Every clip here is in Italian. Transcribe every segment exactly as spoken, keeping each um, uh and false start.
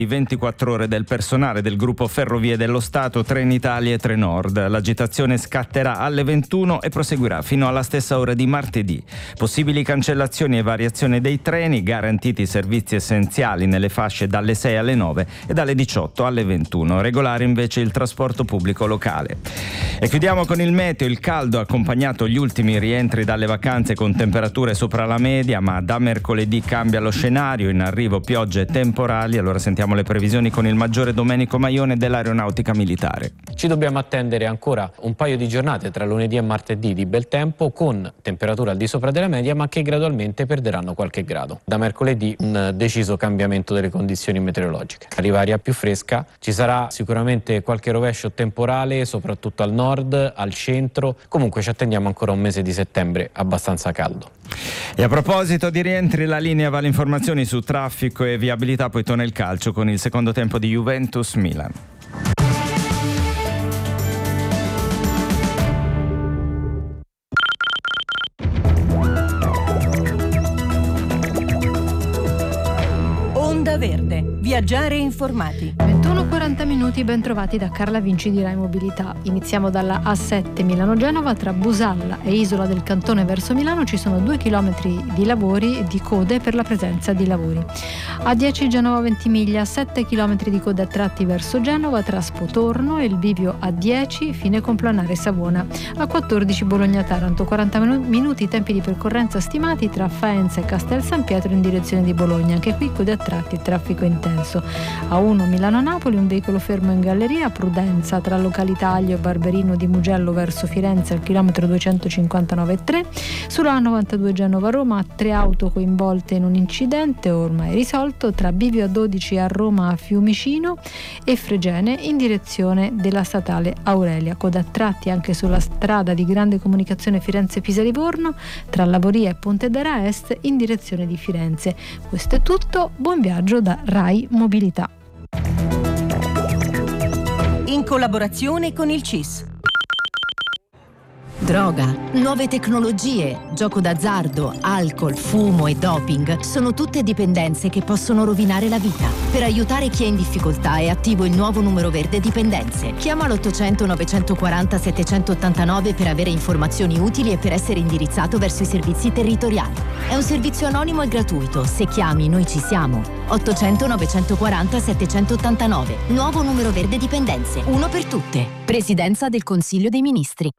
ventiquattro ore del personale del gruppo Ferrovie dello Stato, Trenitalia e Trenord. L'agitazione scatterà alle ventuno e proseguirà fino alla stessa ora di martedì. Possibili cancellazioni e variazioni dei treni, garantiti servizi essenziali nelle fasce dalle sei alle nove e dalle diciotto alle ventuno. Regolare invece il trasporto pubblico locale. E chiudiamo con il meteo. Il caldo ha accompagnato gli ultimi rientri dalle vacanze con temperature sopra la media, ma da mercoledì cambia lo scenario, in arrivo piogge e temporali. Allora sentiamo le previsioni con il maggiore Domenico Maione dell'Aeronautica Militare. Ci dobbiamo attendere ancora un paio di giornate tra lunedì e martedì di bel tempo, con temperature al di sopra della media, ma che gradualmente perderanno qualche grado. Da mercoledì un deciso cambiamento delle condizioni meteorologiche. Arriva aria più fresca, ci sarà sicuramente qualche rovescio temporale, soprattutto al nord, al centro. Comunque ci attendiamo ancora un mese di settembre abbastanza caldo. E a proposito di rientri, la linea va alle informazioni su traffico e viabilità, poi torna il calcio con il secondo tempo di Juventus-Milan. Onda Verde, viaggiare informati. ventuno e quaranta minuti, ben trovati da Carla Vinci di Rai Mobilità. Iniziamo dalla A sette Milano-Genova. Tra Busalla e Isola del Cantone verso Milano ci sono due chilometri di lavori e di code per la presenza di lavori. A dieci Genova-Ventimiglia, sette chilometri di code a tratti verso Genova tra Spotorno e il bivio A dieci, fine Complanare Savona. A quattordici Bologna-Taranto, quaranta minuti, tempi di percorrenza stimati tra Faenza e Castel San Pietro in direzione di Bologna. Anche qui code a tratti e traffico intenso. A uno Milano-Napoli, un veicolo fermo in galleria, Prudenza tra località Aglio e Barberino di Mugello verso Firenze al chilometro duecentocinquantanove e tre. Sulla A novantadue Genova-Roma, tre auto coinvolte in un incidente ormai risolto tra bivio A dodici a Roma a Fiumicino e Fregene in direzione della statale Aurelia. Coda a tratti anche sulla strada di grande comunicazione Firenze-Pisa-Livorno tra Lavoria e Pontedera Est in direzione di Firenze. Questo è tutto, buon viaggio da Rai Mobilità. In collaborazione con il C I S. Droga, nuove tecnologie, gioco d'azzardo, alcol, fumo e doping sono tutte dipendenze che possono rovinare la vita. Per aiutare chi è in difficoltà è attivo il nuovo numero verde dipendenze. Chiama l'ottocento novecentoquaranta settecentottantanove per avere informazioni utili e per essere indirizzato verso i servizi territoriali. È un servizio anonimo e gratuito. Se chiami, noi ci siamo. ottocento novecentoquaranta settecentottantanove. Nuovo numero verde dipendenze. Uno per tutte. Presidenza del Consiglio dei Ministri.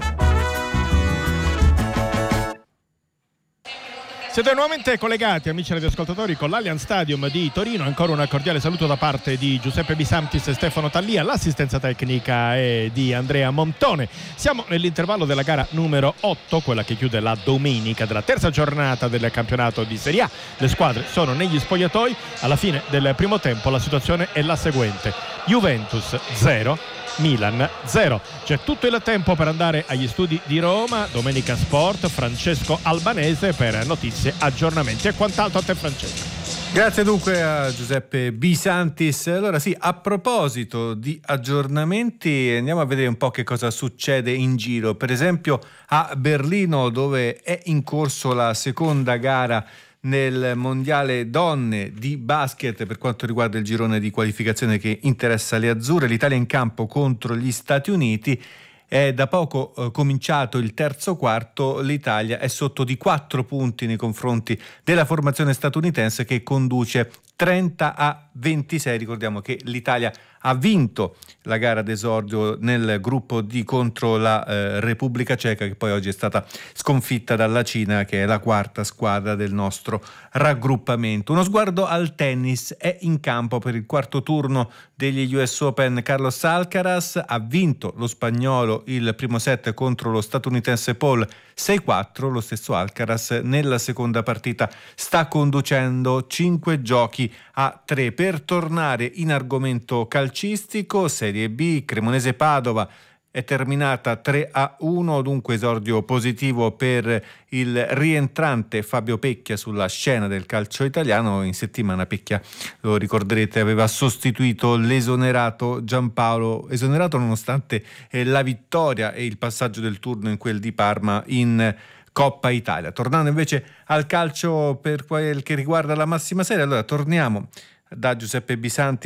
Siete nuovamente collegati, amici radioascoltatori, con l'Allianz Stadium di Torino. Ancora un cordiale saluto da parte di Giuseppe Bisantis e Stefano Tallia. L'assistenza tecnica è di Andrea Montone. Siamo nell'intervallo della gara numero otto, quella che chiude la domenica della terza giornata del campionato di Serie A. Le squadre sono negli spogliatoi. Alla fine del primo tempo la situazione è la seguente: Juventus zero, Milan zero. C'è tutto il tempo per andare agli studi di Roma. Domenica Sport, Francesco Albanese per notizie, aggiornamenti e quant'altro. A te, Francesco. Grazie dunque a Giuseppe Bisantis. Allora sì, a proposito di aggiornamenti, andiamo a vedere un po' che cosa succede in giro. Per esempio a Berlino, dove è in corso la seconda gara nel mondiale donne di basket per quanto riguarda il girone di qualificazione che interessa le azzurre. L'Italia in campo contro gli Stati Uniti. È da poco eh, cominciato il terzo quarto. L'Italia è sotto di quattro punti nei confronti della formazione statunitense, che conduce trenta a ventisei. Ricordiamo che l'Italia ha vinto la gara d'esordio nel gruppo D contro la eh, Repubblica Ceca, che poi oggi è stata sconfitta dalla Cina, che è la quarta squadra del nostro raggruppamento. Uno sguardo al tennis. È in campo per il quarto turno degli U S Open Carlos Alcaraz. Ha vinto lo spagnolo il primo set contro lo statunitense Paul sei quattro. Lo stesso Alcaraz nella seconda partita sta conducendo cinque giochi a tre. Per tornare in argomento calcistico, Serie B, Cremonese Padova è terminata tre a uno, dunque esordio positivo per il rientrante Fabio Pecchia sulla scena del calcio italiano. In settimana Pecchia, lo ricorderete, aveva sostituito l'esonerato Giampaolo, esonerato nonostante eh, la vittoria e il passaggio del turno in quel di Parma in Coppa Italia. Tornando invece al calcio per quel che riguarda la massima serie, allora torniamo da Giuseppe Bisanti.